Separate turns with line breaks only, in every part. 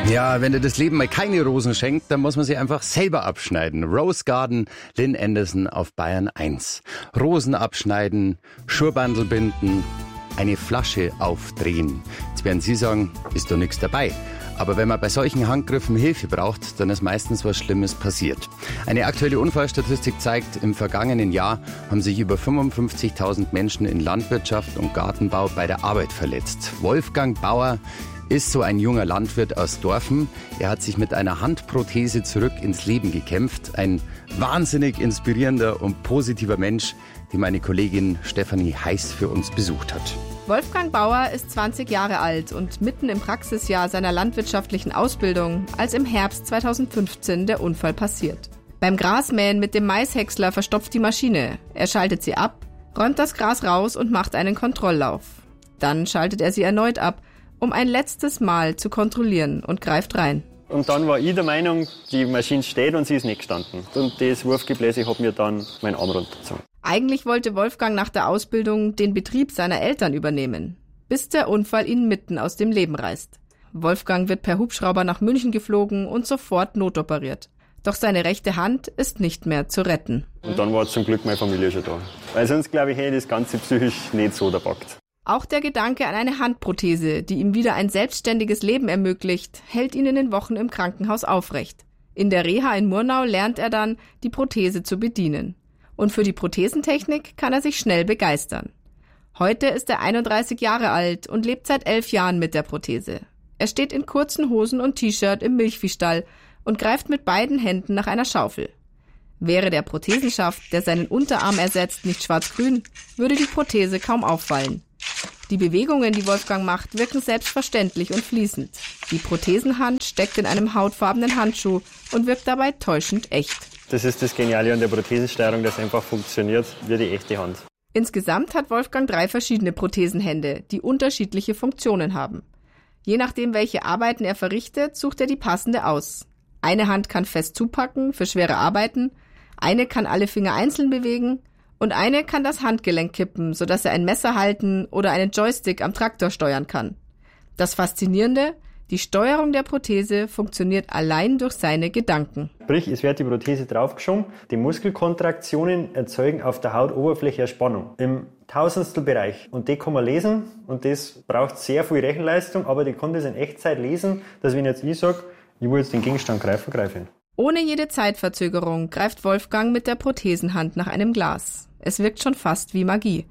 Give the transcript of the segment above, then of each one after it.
Ja, wenn dir das Leben mal keine Rosen schenkt, dann muss man sie einfach selber abschneiden. Rose Garden, Lynn Anderson auf Bayern 1. Rosen abschneiden, Schuhbandel binden, eine Flasche aufdrehen. Jetzt werden Sie sagen, ist doch nichts dabei. Aber wenn man bei solchen Handgriffen Hilfe braucht, dann ist meistens was Schlimmes passiert. Eine aktuelle Unfallstatistik zeigt, im vergangenen Jahr haben sich über 55.000 Menschen in Landwirtschaft und Gartenbau bei der Arbeit verletzt. Wolfgang Bauer ist so ein junger Landwirt aus Dorfen. Er hat sich mit einer Handprothese zurück ins Leben gekämpft. Ein wahnsinnig inspirierender und positiver Mensch, den meine Kollegin Stefanie Heiß für uns besucht hat.
Wolfgang Bauer ist 20 Jahre alt und mitten im Praxisjahr seiner landwirtschaftlichen Ausbildung, als im Herbst 2015 der Unfall passiert. Beim Grasmähen mit dem Maishäcksler verstopft die Maschine. Er schaltet sie ab, räumt das Gras raus und macht einen Kontrolllauf. Dann schaltet er sie erneut ab, um ein letztes Mal zu kontrollieren und greift rein.
Und dann war ich der Meinung, die Maschine steht und sie ist nicht gestanden. Und das Wurfgebläse hat mir dann meinen Arm runtergezogen.
Eigentlich wollte Wolfgang nach der Ausbildung den Betrieb seiner Eltern übernehmen, bis der Unfall ihn mitten aus dem Leben reißt. Wolfgang wird per Hubschrauber nach München geflogen und sofort notoperiert. Doch seine rechte Hand ist nicht mehr zu retten.
Und dann war zum Glück meine Familie schon da. Weil sonst, glaube ich, hätte ich das Ganze psychisch nicht so gepackt.
Auch der Gedanke an eine Handprothese, die ihm wieder ein selbstständiges Leben ermöglicht, hält ihn in den Wochen im Krankenhaus aufrecht. In der Reha in Murnau lernt er dann, die Prothese zu bedienen. Und für die Prothesentechnik kann er sich schnell begeistern. Heute ist er 31 Jahre alt und lebt seit 11 Jahren mit der Prothese. Er steht in kurzen Hosen und T-Shirt im Milchviehstall und greift mit beiden Händen nach einer Schaufel. Wäre der Prothesenschaft, der seinen Unterarm ersetzt, nicht schwarz-grün, würde die Prothese kaum auffallen. Die Bewegungen, die Wolfgang macht, wirken selbstverständlich und fließend. Die Prothesenhand steckt in einem hautfarbenen Handschuh und wirkt dabei täuschend echt.
Das ist das Geniale an der Prothesensteuerung, dass einfach funktioniert wie die echte Hand.
Insgesamt hat Wolfgang 3 verschiedene Prothesenhände, die unterschiedliche Funktionen haben. Je nachdem, welche Arbeiten er verrichtet, sucht er die passende aus. Eine Hand kann fest zupacken für schwere Arbeiten, eine kann alle Finger einzeln bewegen und eine kann das Handgelenk kippen, sodass er ein Messer halten oder einen Joystick am Traktor steuern kann. Das Faszinierende: Die Steuerung der Prothese funktioniert allein durch seine Gedanken.
Sprich, es wird die Prothese draufgeschoben, die Muskelkontraktionen erzeugen auf der Hautoberfläche eine Spannung im Tausendstelbereich. Und die kann man lesen und das braucht sehr viel Rechenleistung, aber die kann das in Echtzeit lesen, dass wenn jetzt ich sage, ich will jetzt den Gegenstand greifen, greife ihn.
Ohne jede Zeitverzögerung greift Wolfgang mit der Prothesenhand nach einem Glas. Es wirkt schon fast wie Magie.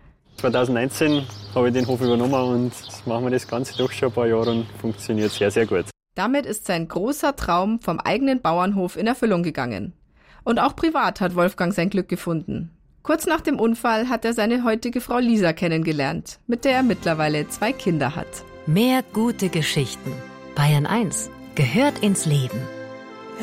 2019 habe ich den Hof übernommen und jetzt machen wir das Ganze doch schon ein paar Jahre und funktioniert sehr, sehr gut.
Damit ist sein großer Traum vom eigenen Bauernhof in Erfüllung gegangen. Und auch privat hat Wolfgang sein Glück gefunden. Kurz nach dem Unfall hat er seine heutige Frau Lisa kennengelernt, mit der er mittlerweile 2 Kinder hat.
Mehr gute Geschichten. Bayern 1 gehört ins Leben.